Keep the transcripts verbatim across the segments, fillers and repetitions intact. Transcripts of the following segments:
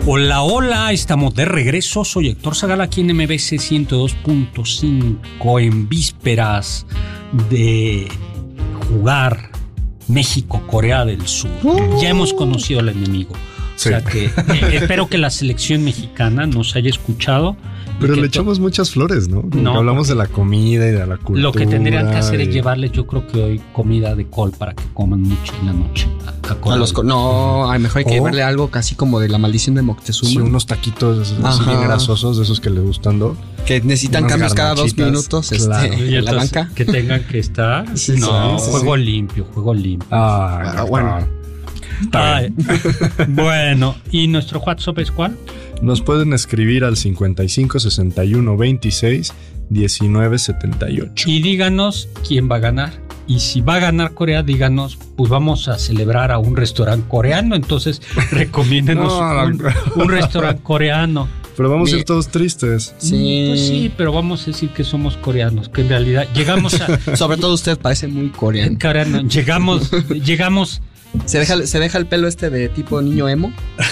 Hola, hola, estamos de regreso. Soy Héctor Zagala aquí en M B C ciento dos punto cinco en vísperas de jugar México-Corea del Sur. Uh. Ya hemos conocido al enemigo. Sí. O sea que eh, espero que la selección mexicana nos haya escuchado. Pero le echamos muchas flores, ¿no? Como no, hablamos de la comida y de la cultura. Lo que tendrían que hacer y... es llevarles, yo creo que hoy, comida de col para que coman mucho en la noche. A, a los co- no, a mejor hay que oh. llevarle algo casi como de la maldición de Moctezuma. Sí, unos taquitos así bien grasosos, de esos que le gustan, ¿no? Que necesitan cambios cada dos minutos claro. este, en la banca. Que tengan que estar. Sí, no, sí, sí, juego sí. limpio, juego limpio. Ah, ah bueno. Ay, bueno, ¿y nuestro WhatsApp es cuál? Nos pueden escribir al cincuenta y cinco, sesenta y uno, veintiséis, diecinueve, setenta y ocho. Y díganos quién va a ganar. Y si va a ganar Corea, díganos, pues vamos a celebrar a un restaurante coreano. Entonces, recomiéndenos no, un, un restaurante coreano. Pero vamos Mi... a ir todos tristes. Sí. Pues sí, pero vamos a decir que somos coreanos, que en realidad llegamos a... Sobre todo usted parece muy coreano. Coreano. Llegamos, llegamos... ¿Se deja, ¿Se deja el pelo este de tipo niño emo?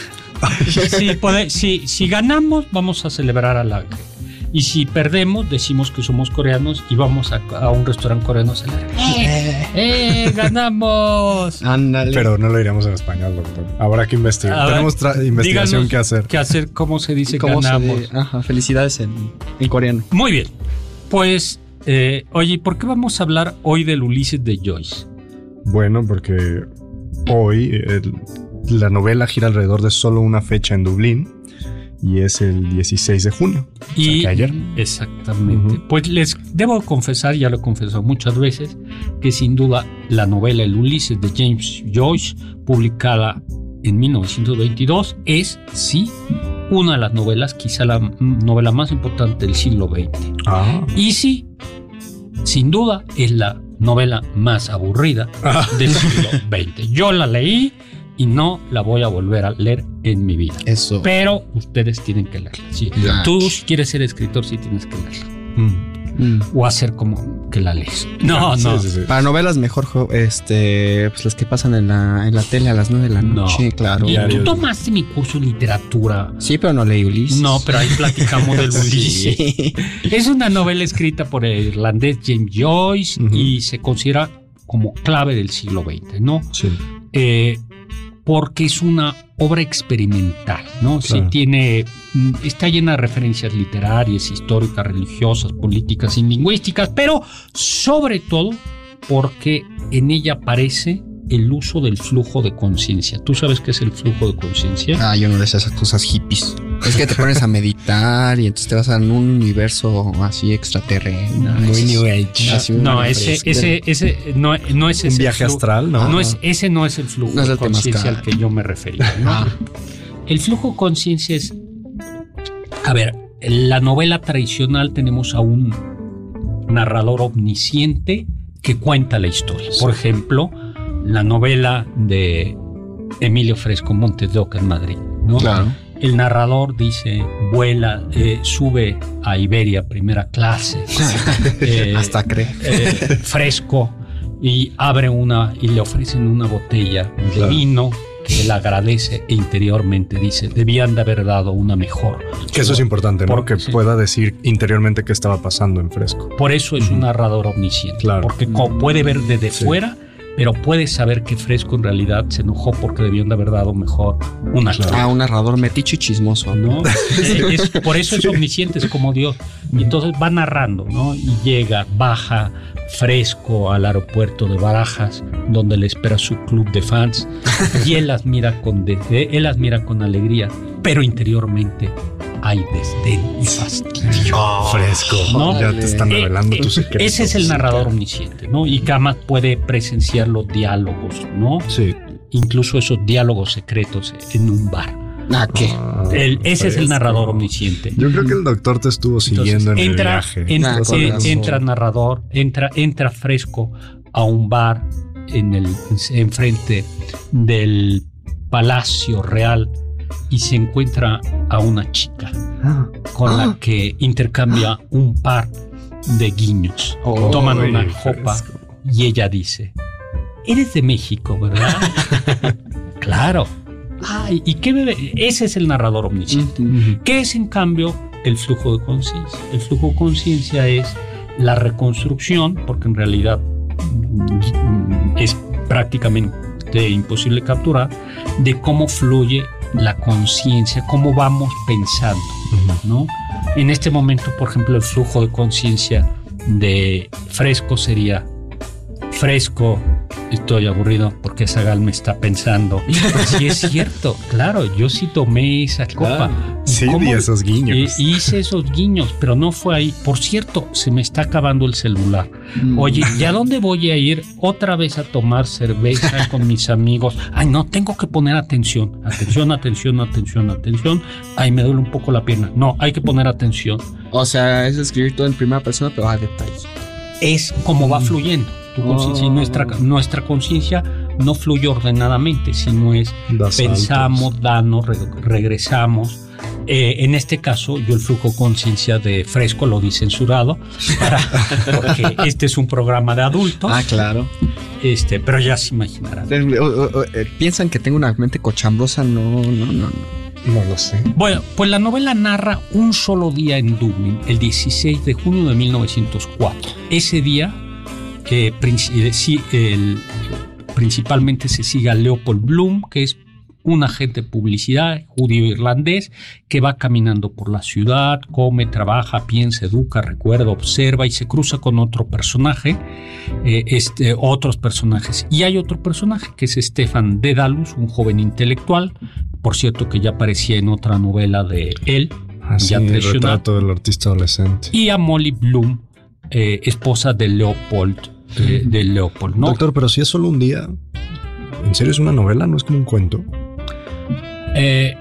Sí, puede, sí, si ganamos, vamos a celebrar al ángel. Y si perdemos, decimos que somos coreanos y vamos a, a un restaurante coreano a celebrar. ¡Eh! ¡Eh! ¡Ganamos! Ándale. Pero no lo diremos en español, doctor. Habrá que investigar. A Tenemos tra- investigación que hacer. ¿Qué hacer? ¿Cómo se dice ¿Cómo ganamos? Se, ajá, felicidades en, en coreano. Muy bien. Pues, eh, oye, ¿por qué vamos a hablar hoy del Ulises de Joyce? Bueno, porque hoy el, la novela gira alrededor de solo una fecha en Dublín y es el dieciséis de junio. Y o sea, que ayer. Exactamente. Uh-huh. Pues les debo confesar, ya lo he confesado muchas veces, que sin duda la novela El Ulises de James Joyce, publicada en mil novecientos veintidós, es, sí, una de las novelas, quizá la novela más importante del siglo veinte. Ah. Y sí, sin duda, es la novela más aburrida ah. del siglo veinte. Yo la leí y no la voy a volver a leer en mi vida. Eso. Pero ustedes tienen que leerla. Sí. Tú, si quieres ser escritor, sí tienes que leerla. Mm. Mm. O hacer como que la lees. No, sí, no. Sí, sí. Para novelas mejor, este, pues las que pasan en la, en la tele a las nueve de la noche, no. Claro. Y tú tomaste mi curso de literatura. Sí, pero no leí Ulises. No, pero ahí platicamos del Ulises. Sí. Es una novela escrita por el irlandés James Joyce uh-huh. y se considera como clave del siglo veinte, ¿no? Sí. Eh, porque es una obra experimental, ¿no? Claro. Sí, tiene, está llena de referencias literarias, históricas, religiosas, políticas y lingüísticas, pero sobre todo porque en ella aparece el uso del flujo de conciencia. ¿Tú sabes qué es el flujo de conciencia? Ah, yo no le sé esas cosas hippies. Es que te pones a meditar y entonces te vas a un universo así extraterreno. No, muy New Age. Así no, ese, ese, ese no, no es ese. Un viaje flujo, astral, ¿no? no es, ese no es el flujo no es el de conciencia al que yo me refería, ¿no? Ah. El flujo de conciencia es... A ver, en la novela tradicional tenemos a un narrador omnisciente que cuenta la historia. Por ejemplo, la novela de Emilio Fresco, Montes de Oca en Madrid, ¿no? Claro. El narrador dice, vuela, eh, sube a Iberia primera clase. eh, Hasta cree. Eh, Fresco, y abre una, y le ofrecen una botella de claro. vino que él agradece e interiormente dice, debían de haber dado una mejor. Que eso es importante, ¿no? Porque sí. pueda decir interiormente qué estaba pasando en Fresco. Por eso es uh-huh. un narrador omnisciente. Claro. Porque uh-huh. puede ver desde sí. fuera, pero puedes saber que Fresco en realidad se enojó porque debían de haber dado mejor una claro. Ah, un narrador metiche y chismoso, ¿no? es, es, por eso es omnisciente, es como Dios. Y entonces va narrando, ¿no? Y llega, baja Fresco al aeropuerto de Barajas, donde le espera su club de fans, y él las mira con desdén, él las mira con alegría, pero interiormente hay desdén y fastidio. Oh, Fresco, ¿no? Ya te están revelando eh, tus secretos. Ese es el narrador omnisciente, ¿no? Y que además puede presenciar los diálogos, ¿no? Sí. Incluso esos diálogos secretos en un bar. ¿Ah, qué? Ah, el, ese Fresco. Es el narrador omnisciente. Yo creo que el doctor te estuvo siguiendo. Entonces, en entra, el viaje. Entra, nah, eh, entra narrador, entra, entra Fresco a un bar en el enfrente del Palacio Real y se encuentra a una chica con la que intercambia un par de guiños. Oh, Toman una copa y ella dice, eres de México, ¿verdad? Claro. Ay, ¿y qué bebe? Ese es el narrador omnisciente. Uh-huh. ¿Qué es, en cambio, el flujo de conciencia? El flujo de conciencia es la reconstrucción, porque en realidad es prácticamente imposible capturar, de cómo fluye la conciencia, cómo vamos pensando, ¿no? En este momento, por ejemplo, el flujo de conciencia de Fresco sería: Fresco, estoy aburrido porque Zagal me está pensando. Sí, es cierto, claro, yo sí tomé esa copa. Claro. Sí, vi esos guiños. Eh, hice esos guiños, pero no fue ahí. Por cierto, se me está acabando el celular. Mm. Oye, ¿y a dónde voy a ir otra vez a tomar cerveza con mis amigos? Ay, no, tengo que poner atención. Atención, atención, atención, atención. Ay, me duele un poco la pierna. No, hay que poner atención. O sea, es escribir todo en primera persona, pero a detalle. Es como va fluyendo. Tu conciencia oh. y nuestra, nuestra conciencia no fluye ordenadamente, sino es das pensamos, altos. danos, re, regresamos. Eh, en este caso, yo el flujo de conciencia de Fresco lo di censurado, para, porque este es un programa de adultos. Ah, claro. Este, pero ya se imaginarán. ¿Piensan que tengo una mente cochambrosa? No, no, no, no. No lo sé. Bueno, pues la novela narra un solo día en Dublín, el dieciséis de junio de mil novecientos cuatro. Ese día, eh, princi- el, principalmente se sigue a Leopold Bloom, que es un agente de publicidad judío irlandés que va caminando por la ciudad, come, trabaja, piensa, educa, recuerda, observa y se cruza con otro personaje, eh, este, otros personajes. Y hay otro personaje que es Stefan Dedalus, un joven intelectual, por cierto que ya aparecía en otra novela de él. Ah, sí, el retrato del artista adolescente. Y a Molly Bloom, eh, esposa de Leopold, eh, de Leopold, ¿no? Doctor, pero si es solo un día, ¿en serio es una novela? ¿No es como un cuento? Eh,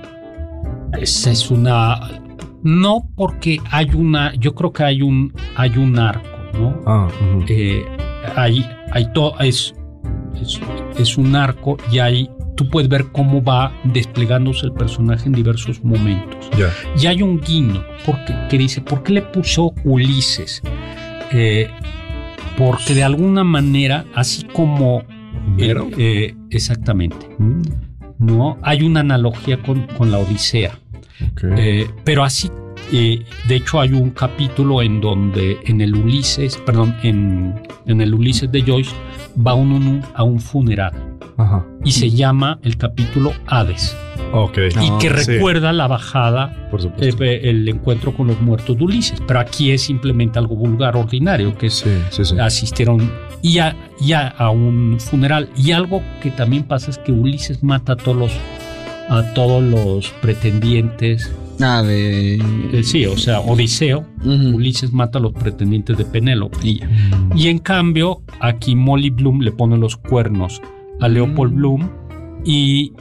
esa es una... No, porque hay una... Yo creo que hay un hay un arco, ¿no? Ah, uh-huh. eh, hay, hay todo... Es, es, es un arco y hay... Tú puedes ver cómo va desplegándose el personaje en diversos momentos. Yeah. Y hay un guiño porque, que dice, ¿por qué le puso Ulises? Eh, porque de alguna manera, así como... Eh, eh, exactamente. Mm. ¿No? Hay una analogía con, con la Odisea. Okay. Eh, pero así, eh, de hecho, hay un capítulo en donde en el Ulises, perdón, en, en el Ulises de Joyce va uno a un funeral. Ajá. Y se llama el capítulo Hades. Okay. Y que oh, recuerda sí. la bajada, por supuesto. Eh, el encuentro con los muertos de Ulises. Pero aquí es simplemente algo vulgar, ordinario, que es, sí, sí, sí. asistieron y a, y a, a un funeral. Y algo que también pasa es que Ulises mata a todos los, a todos los pretendientes. Ah, de... Eh, sí, o sea, Odiseo. Uh-huh. Ulises mata a los pretendientes de Penélope. Y, uh-huh. y en cambio, aquí Molly Bloom le pone los cuernos a Leopold Bloom y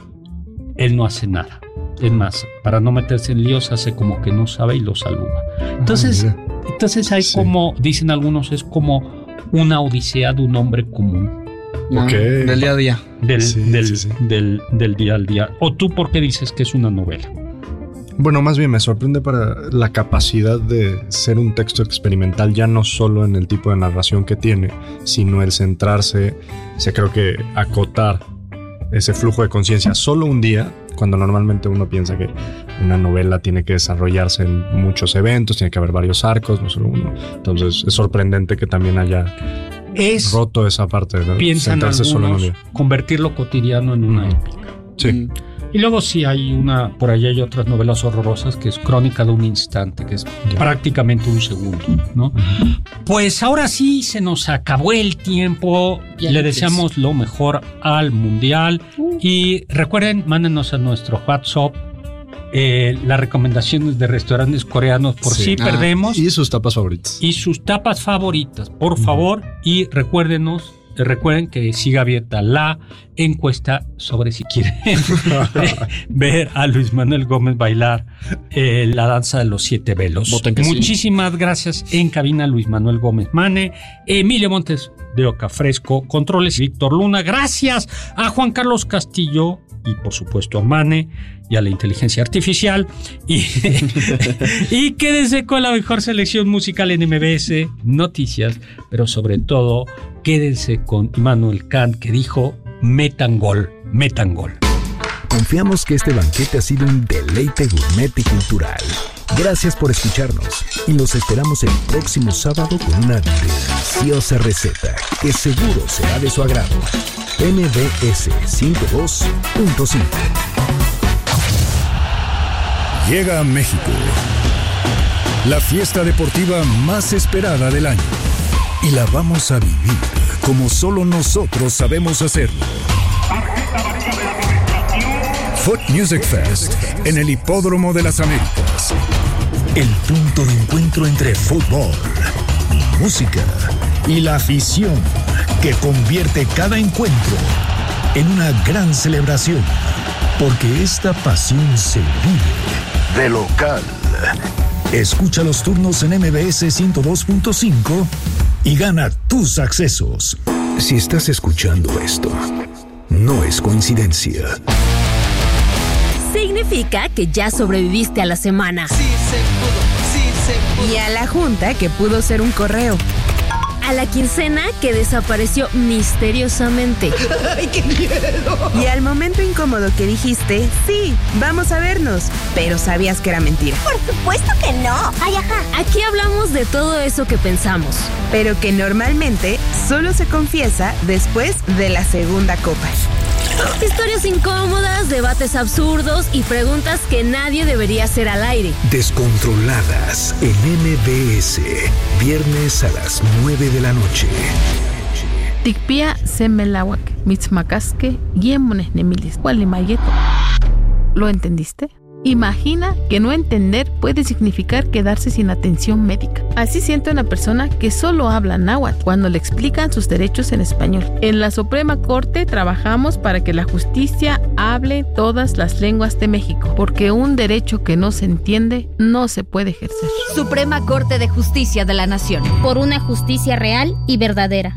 él no hace nada. Es más, para no meterse en líos, hace como que no sabe y lo saluda. Entonces, ah, entonces hay sí. como, dicen algunos, es como una odisea de un hombre común. Okay. Del día a día. Del, sí, del, sí, sí. Del, del día al día. ¿O tú por qué dices que es una novela? Bueno, más bien me sorprende para la capacidad de ser un texto experimental, ya no solo en el tipo de narración que tiene, sino el centrarse, o sea, creo que acotar ese flujo de conciencia solo un día, cuando normalmente uno piensa que una novela tiene que desarrollarse en muchos eventos, tiene que haber varios arcos, no solo uno. Entonces es sorprendente que también haya es, roto esa parte, ¿no? Piensan centrarse algunos, solo en un día. Convertir lo cotidiano en una épica. Sí. Mm. Y luego sí hay una, por allá hay otras novelas horrorosas que es Crónica de un instante, que es yeah. prácticamente un segundo, ¿no? Uh-huh. Pues ahora sí se nos acabó el tiempo. Ya Le deseamos lo mejor al Mundial. Uh. Y recuerden, mándenos a nuestro WhatsApp eh, las recomendaciones de restaurantes coreanos por sí. si ah, perdemos. Y sus tapas favoritas. Y sus tapas favoritas, por uh-huh. favor. Y recuérdenos. Recuerden que sigue abierta la encuesta sobre si quieren ver a Luis Manuel Gómez bailar eh, la danza de los siete velos. Muchísimas sí. gracias en cabina Luis Manuel Gómez Mane, Emilio Montes de Oca Fresco, controles Víctor Luna. Gracias a Juan Carlos Castillo y por supuesto a Mane y a la inteligencia artificial. Y, y quédense con la mejor selección musical en M B S Noticias, pero sobre todo quédense con Immanuel Kant, que dijo metan gol, metan gol. Confiamos que este banquete ha sido un deleite gourmet y cultural. Gracias por escucharnos y los esperamos el próximo sábado con una deliciosa receta que seguro será de su agrado. M B S ciento dos punto cinco. Llega a México la fiesta deportiva más esperada del año y la vamos a vivir como solo nosotros sabemos hacerlo. Foot Music Fest en el Hipódromo de las Américas. El punto de encuentro entre fútbol, música y la afición que convierte cada encuentro en una gran celebración, porque esta pasión se vive de local. Escucha los turnos en M B S ciento dos punto cinco y gana tus accesos. Si estás escuchando esto, no es coincidencia. Significa que ya sobreviviste a la semana. Sí se pudo, sí se pudo. Y a la junta, que pudo ser un correo. A la quincena, que desapareció misteriosamente. ¡Ay, qué miedo! Y al momento incómodo que dijiste, sí, vamos a vernos, pero sabías que era mentira. Por supuesto que no. Ay, ajá. Aquí hablamos de todo eso que pensamos, pero que normalmente solo se confiesa después de la segunda copa. Historias incómodas, debates absurdos y preguntas que nadie debería hacer al aire. Descontroladas en M B S, viernes a las nueve de la noche. Tikpia semelawak, mitzmakaske, yemones nemilis, gualimayeto. ¿Lo entendiste? Imagina que no entender puede significar quedarse sin atención médica. Así siente una persona que solo habla náhuatl cuando le explican sus derechos en español. En la Suprema Corte trabajamos para que la justicia hable todas las lenguas de México, porque un derecho que no se entiende no se puede ejercer. Suprema Corte de Justicia de la Nación. Por una justicia real y verdadera.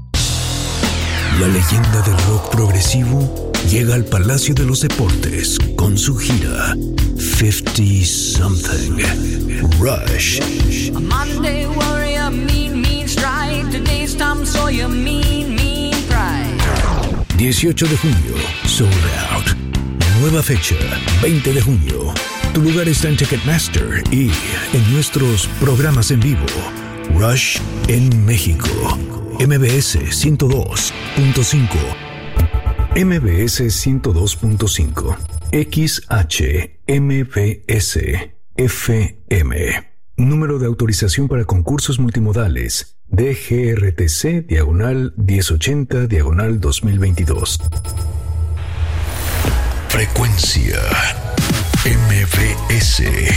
La leyenda del rock progresivo llega al Palacio de los Deportes con su gira fifty something. Rush. A Monday warrior, mean, mean stride. Today's Tom Sawyer, mean, mean pride. dieciocho de junio, sold out. Nueva fecha, veinte de junio. Tu lugar está en Ticketmaster y en nuestros programas en vivo. Rush en México. M B S ciento dos punto cinco. M B S ciento dos punto cinco. X H M B S F M. Número de autorización para concursos multimodales. D G R T C diagonal diez ochenta diagonal dos mil veintidós. Frecuencia M B S